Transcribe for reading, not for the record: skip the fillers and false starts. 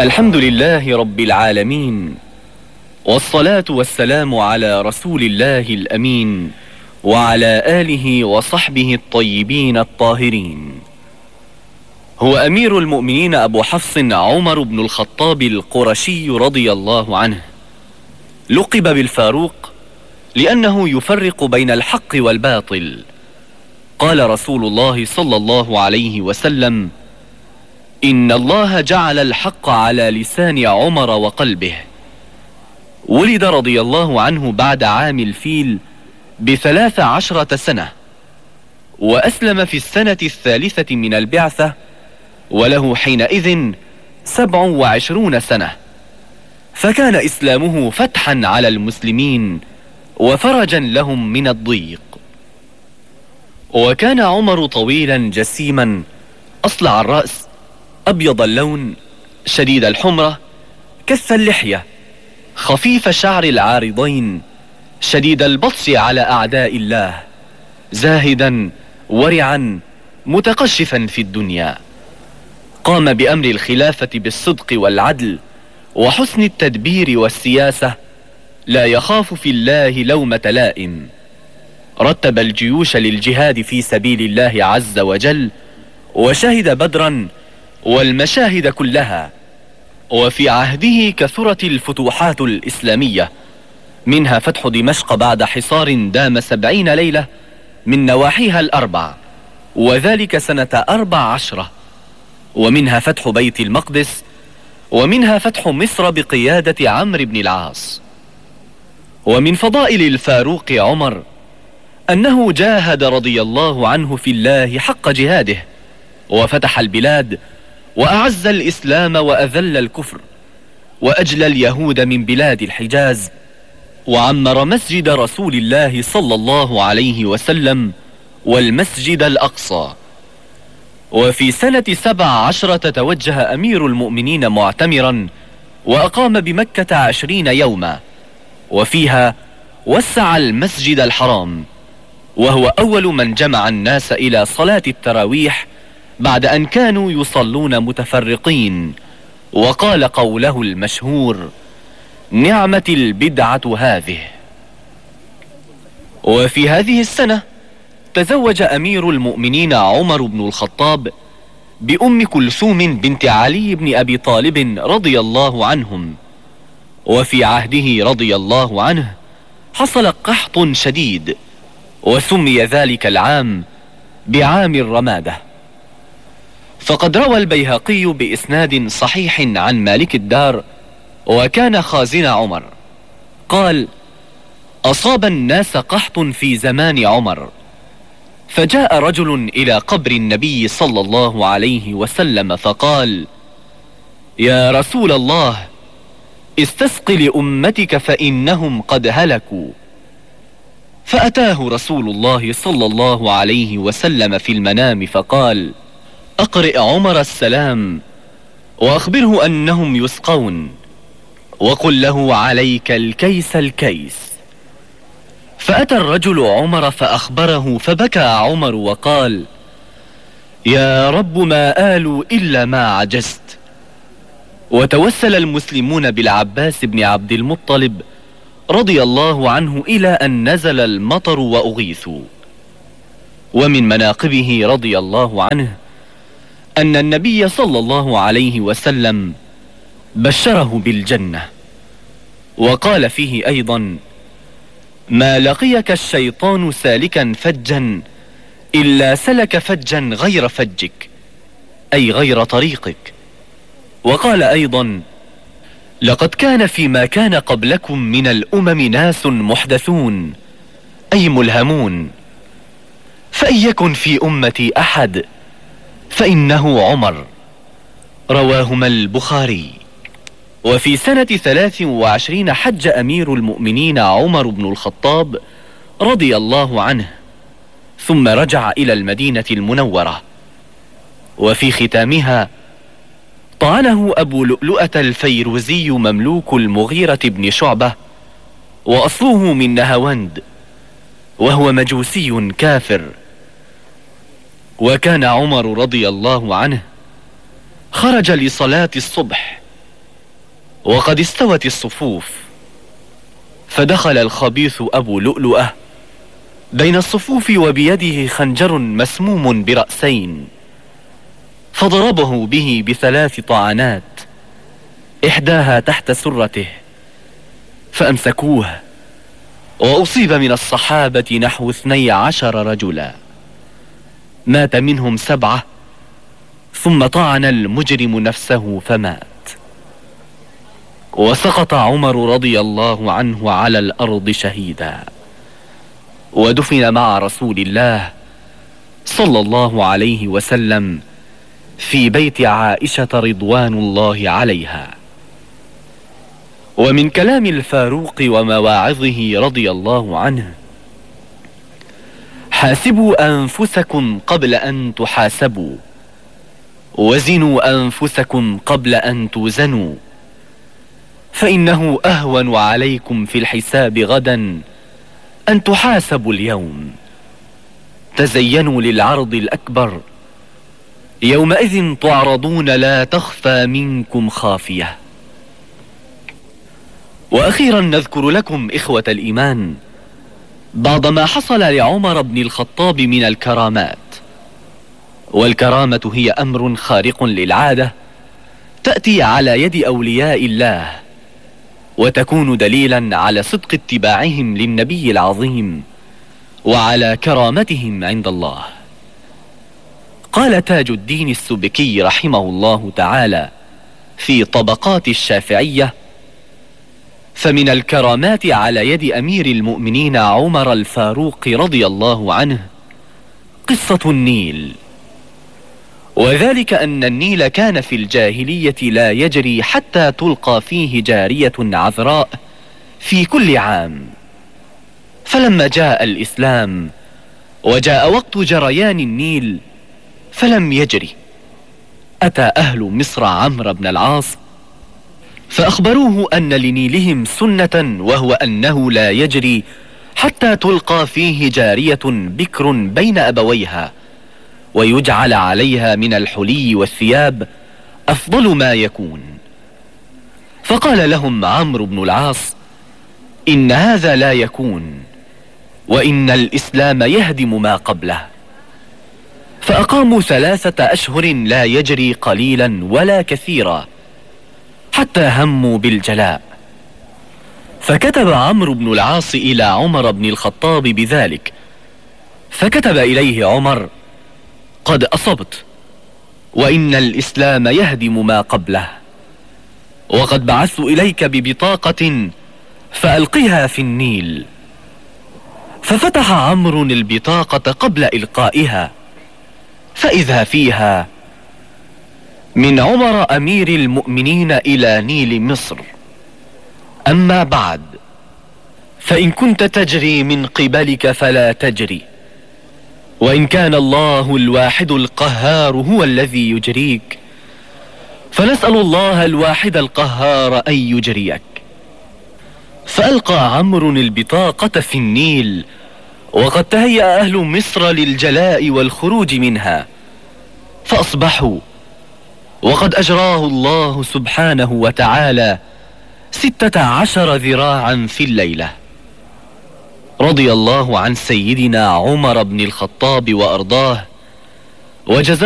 الحمد لله رب العالمين، والصلاة والسلام على رسول الله الأمين وعلى آله وصحبه الطيبين الطاهرين. هو أمير المؤمنين أبو حفص عمر بن الخطاب القرشي رضي الله عنه، لقب بالفاروق لأنه يفرق بين الحق والباطل. قال رسول الله صلى الله عليه وسلم: إن الله جعل الحق على لسان عمر وقلبه. ولد رضي الله عنه بعد عام الفيل ب13 سنة، وأسلم في السنة 3 من البعثة، وله حينئذ 27 سنة، فكان إسلامه فتحا على المسلمين وفرجا لهم من الضيق. وكان عمر طويلا جسيما أصلع الرأس، أبيض اللون، شديد الحمرة، كث اللحية، خفيف شعر العارضين، شديد البطش على أعداء الله، زاهدا ورعا متقشفا في الدنيا. قام بأمر الخلافة بالصدق والعدل وحسن التدبير والسياسة، لا يخاف في الله لومة لائم. رتب الجيوش للجهاد في سبيل الله عز وجل، وشهد بدرا والمشاهد كلها. وفي عهده كثرت الفتوحات الإسلامية، منها فتح دمشق بعد حصار دام 70 ليلة من نواحيها الأربع، وذلك سنة 14، ومنها فتح بيت المقدس، ومنها فتح مصر بقيادة عمرو بن العاص. ومن فضائل الفاروق عمر أنه جاهد رضي الله عنه في الله حق جهاده، وفتح البلاد، وأعز الإسلام وأذل الكفر، وأجلى اليهود من بلاد الحجاز، وعمر مسجد رسول الله صلى الله عليه وسلم والمسجد الأقصى. وفي سنة 17 توجه أمير المؤمنين معتمرا، وأقام بمكة 20 يوما، وفيها وسع المسجد الحرام، وهو أول من جمع الناس إلى صلاة التراويح بعد أن كانوا يصلون متفرقين، وقال قوله المشهور: نعمة البدعة هذه. وفي هذه السنة تزوج أمير المؤمنين عمر بن الخطاب بأم كلثوم بنت علي بن أبي طالب رضي الله عنهم. وفي عهده رضي الله عنه حصل قحط شديد، وسمي ذلك العام بعام الرمادة. فقد روى البيهقي بإسناد صحيح عن مالك الدار، وكان خازن عمر، قال: أصاب الناس قحط في زمان عمر، فجاء رجل إلى قبر النبي صلى الله عليه وسلم فقال: يا رسول الله، استسق لأمتك فإنهم قد هلكوا. فأتاه رسول الله صلى الله عليه وسلم في المنام فقال: أقرئ عمر السلام، وأخبره أنهم يسقون، وقل له عليك الكيس الكيس. فأتى الرجل عمر فأخبره، فبكى عمر وقال: يا رب ما آلوا إلا ما عجزت. وتوسل المسلمون بالعباس بن عبد المطلب رضي الله عنه إلى أن نزل المطر وأغيثوا. ومن مناقبه رضي الله عنه أن النبي صلى الله عليه وسلم بشره بالجنة، وقال فيه أيضا: ما لقيك الشيطان سالكا فجا إلا سلك فجا غير فجك، أي غير طريقك. وقال أيضا: لقد كان فيما كان قبلكم من الأمم ناس محدثون، أي ملهمون، فإن يكن في أمتي أحد فإنه عمر. رواهما البخاري. وفي سنة 23 حج أمير المؤمنين عمر بن الخطاب رضي الله عنه، ثم رجع إلى المدينة المنورة. وفي ختامها طعنه أبو لؤلؤة الفيروزي مملوك المغيرة بن شعبة، وأصله من نهاوند، وهو مجوسي كافر. وكان عمر رضي الله عنه خرج لصلاة الصبح وقد استوت الصفوف، فدخل الخبيث أبو لؤلؤة بين الصفوف وبيده خنجر مسموم برأسين، فضربه به ب3 طعنات، إحداها تحت سرته، فأمسكوه، وأصيب من الصحابة نحو 12 رجلا، مات منهم 7، ثم طعن المجرم نفسه فمات. وسقط عمر رضي الله عنه على الأرض شهيدا، ودفن مع رسول الله صلى الله عليه وسلم في بيت عائشة رضوان الله عليها. ومن كلام الفاروق ومواعظه رضي الله عنه: حاسبوا أنفسكم قبل أن تحاسبوا، وزنوا أنفسكم قبل أن توزنوا، فإنه أهون عليكم في الحساب غدا أن تحاسبوا اليوم. تزينوا للعرض الأكبر، يومئذ تعرضون لا تخفى منكم خافية. وأخيرا نذكر لكم إخوة الإيمان بعض ما حصل لعمر بن الخطاب من الكرامات. والكرامة هي أمر خارق للعادة تأتي على يد أولياء الله، وتكون دليلا على صدق اتباعهم للنبي العظيم وعلى كرامتهم عند الله. قال تاج الدين السبكي رحمه الله تعالى في طبقات الشافعية: فمن الكرامات على يد أمير المؤمنين عمر الفاروق رضي الله عنه قصة النيل. وذلك أن النيل كان في الجاهلية لا يجري حتى تلقى فيه جارية عذراء في كل عام، فلما جاء الإسلام وجاء وقت جريان النيل فلم يجري، أتى أهل مصر عمرو بن العاص فأخبروه أن لنيلهم سنة، وهو أنه لا يجري حتى تلقى فيه جارية بكر بين أبويها، ويجعل عليها من الحلي والثياب أفضل ما يكون. فقال لهم عمرو بن العاص: إن هذا لا يكون، وإن الإسلام يهدم ما قبله. فأقاموا 3 أشهر لا يجري قليلا ولا كثيرا، حتى هموا بالجلاء. فكتب عمرو بن العاص إلى عمر بن الخطاب بذلك، فكتب إليه عمر: قد أصبت، وإن الإسلام يهدم ما قبله، وقد بعثت إليك ببطاقة فألقها في النيل. ففتح عمرو البطاقة قبل إلقائها، فإذا فيها: من عمر أمير المؤمنين إلى نيل مصر، أما بعد، فإن كنت تجري من قبلك فلا تجري، وإن كان الله الواحد القهار هو الذي يجريك، فنسأل الله الواحد القهار أن يجريك. فألقى عمرو البطاقة في النيل، وقد تهيأ أهل مصر للجلاء والخروج منها، فأصبحوا وقد أجراه الله سبحانه وتعالى 16 ذراعا في الليلة. رضي الله عن سيدنا عمر بن الخطاب وأرضاه، وجزاه